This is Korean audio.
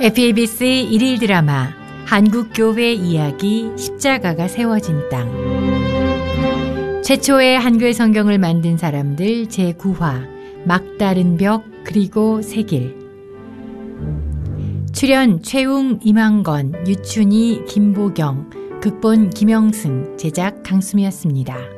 FABC 일일 드라마 한국교회 이야기 십자가가 세워진 땅 최초의 한글 성경을 만든 사람들 제9화 막다른 벽 그리고 새길 출연 최웅, 임한건, 유춘희, 김보경 극본 김영승 제작 강수미였습니다.